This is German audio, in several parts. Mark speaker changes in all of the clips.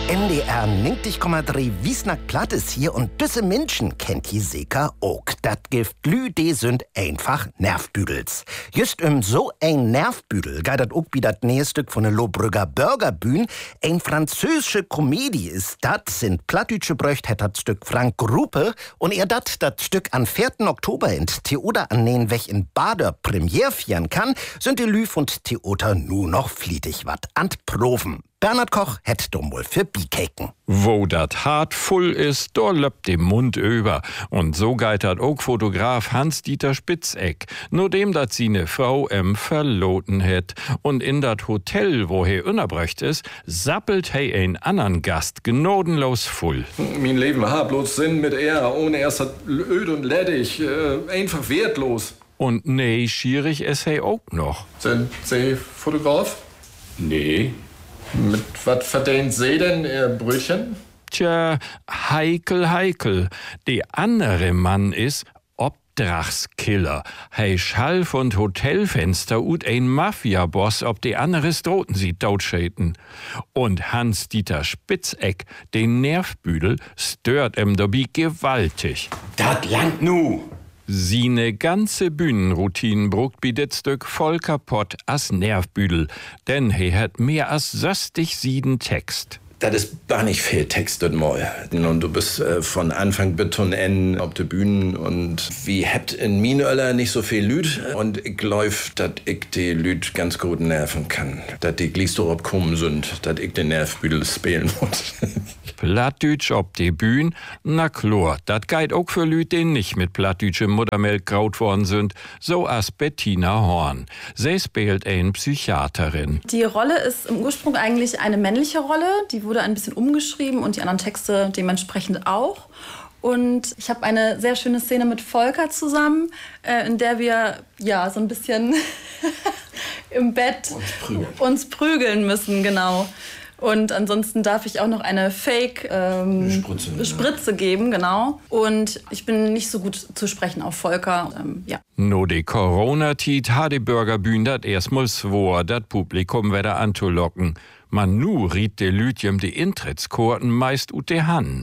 Speaker 1: NDR 90,3 Wiesnack Platt ist hier und düsse Menschen kennt die Seker auch. Dat Gift Lü, die sind einfach Nervbüdels. Just so ein Nervbüdel geht auch wie dat Nähestück von der Lohbrügger Burgerbühn. Ein französische Komödie ist dat, sind plattdütsche Bröcht hat dat Stück Frank Gruppe und dat Stück am 4. Oktober in Theater annähen, wech in Bader Premiere feiern kann, sind die Lü und Theater nur noch flietig wat an Proben. Bernhard Koch hätt dumm wohl für Bikeken.
Speaker 2: Wo dat hart voll ist, da löppt dem Mund über. Und so geitert auch Fotograf Hans-Dieter Spitzeck. Nur dem dat sie ne Frau verloten het. Und in dat Hotel, wo he unerbröcht ist, sappelt he ein andern Gast gnodenlos voll.
Speaker 3: Mein Leben hat bloß Sinn mit er, ohne erst öd und ledig, einfach wertlos.
Speaker 2: Und nee, schierig es he auch noch.
Speaker 3: Sind Sie Fotograf?
Speaker 2: Nee.
Speaker 3: Mit was verdient Sie denn, Ihr Brüchen?
Speaker 2: Tja, heikel. Die andere Mann ist Obdrachskiller. Hei schall von Hotelfenster ut ein Mafia-Boss, ob die andere Stroten sie totschäten. Und Hans-Dieter Spitzeck, den Nervbüdel, stört dabei gewaltig.
Speaker 4: Dat langt nu!
Speaker 2: Sine ganze Bühnenroutine brucht bi dit Stück voll kaputt as Nervbüdel, denn he hat mehr as 60 Sieden Text.
Speaker 4: Das ist gar nicht viel Text und mal. Und du bist von Anfang bis zum Ende auf der Bühne und wie habt in Minöller nicht so viel Lüd und ich glaube, dass ich die Lüd ganz gut nerven kann. Dass die Gliester abkommen sind, dass ich den Nervbüdel spielen muss.
Speaker 2: Plattdütsch ob die Bühne? Na klar, dat geit auch für Lüd, die nicht mit plattdütsche Muttermelk graut worden sind, so as Bettina Horn. Sie spielt eine Psychiaterin.
Speaker 5: Die Rolle ist im Ursprung eigentlich eine männliche Rolle, die wurde ein bisschen umgeschrieben und die anderen Texte dementsprechend auch. Und ich habe eine sehr schöne Szene mit Volker zusammen, in der wir ja so ein bisschen im Bett uns prügeln müssen, genau. Und ansonsten darf ich auch noch eine Fake-Spritze geben, genau. Und ich bin nicht so gut zu sprechen auf Volker, ja.
Speaker 2: No de Corona-Tit ha de Burgerbühn dat erstmal swor, dat Publikum wieder anzulocken. Man nu riet de Lütjem de Intrittskorten meist ut de Han.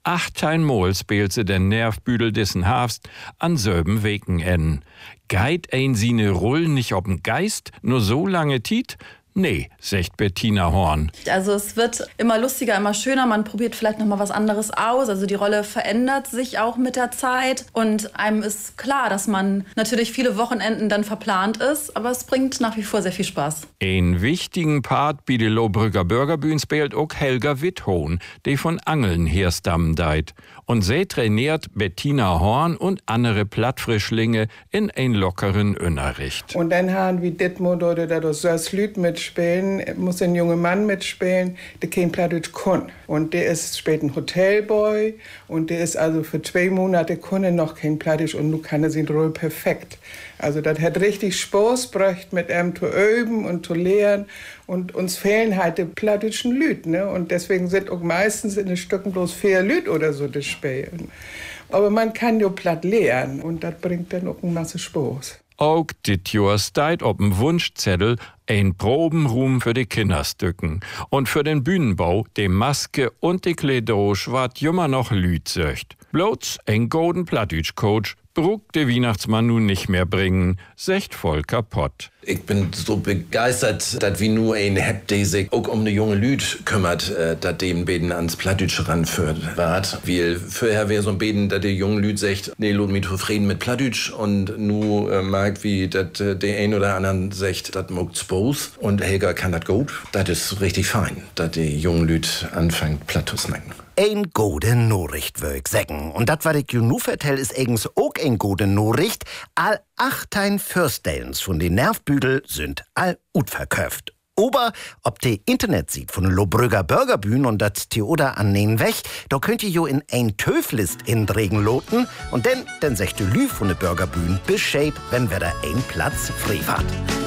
Speaker 2: 18 Mal spielt se den Nervbüdel dessen Hafst an selben Wegen en. Geit ein sine Rull nicht ob'n Geist, nur so lange Tit? Nee, sagt Bettina Horn.
Speaker 5: Also es wird immer lustiger, immer schöner. Man probiert vielleicht noch mal was anderes aus. Also die Rolle verändert sich auch mit der Zeit. Und einem ist klar, dass man natürlich viele Wochenenden dann verplant ist. Aber es bringt nach wie vor sehr viel Spaß.
Speaker 2: Ein wichtigen Part bei der Lohbrügger Burgerbühn spielt auch Helga Witthon, die von Angeln herstammen deit. Und sie trainiert Bettina Horn und andere Plattfrischlinge in ein lockeren Unterricht.
Speaker 6: Und dann haben wir Dittmund oder das Lüt mitspielen, muss ein junger Mann mitspielen, der kein Plattdeutsch kann. Und der spielt ein Hotelboy und der ist also für 2 Monate kunne noch kein Plattdeutsch und nun kann er seine Rolle perfekt. Also das hat richtig Spaß gebracht, mit ihm zu üben und zu lernen. Und uns fehlen halt die plattdeutschen Lüt, ne? Und deswegen sind auch meistens in den Stücken bloß 4 Lüt oder so, das spielen. Aber man kann ja platt lernen und das bringt dann auch eine Masse Spaß.
Speaker 2: Auch dit Jahr steit ob'm Wunschzettel ein Probenruhm für die Kinderstücken. Und für den Bühnenbau, die Maske und die Kledosch ward jümmer noch Lüt söcht. Bloß ein golden Plattdeutsch-Coach bruck de Weihnachtsmann nun nicht mehr bringen, secht voll kaputt.
Speaker 4: Ich bin so begeistert, dass wir nur ein habt, der sich auch um die junge Lüd kümmert, dass dem Beten ans Plattdütsch ranführt ward. Weil vorher wäre so ein Beten, dass die junge Lüd sagt, nee, lohnt mich zufrieden mit Plattdütsch und nu mag wie, dass der ein oder anderen sagt, das mogt's bloß. Und Helga kann das gut. Das ist richtig fein, dass die junge Lüd anfängt, platt zu snacken.
Speaker 1: Ein gute Nachricht, würd ich sagen. Und das, was ich nu vertell, ist eigens auch ein gute Nachricht. All 18 Firstdays von den Nervbüdel sind all utverköft. Aber ob die Internetseite von Lohbrügger Burgerbühn und das Theater an den Weg, da könnt ihr jo in ein Töflist inregen loten und dann sagt die Lü von der Burgerbühn Bescheid, wenn wer da ein Platz frei hat.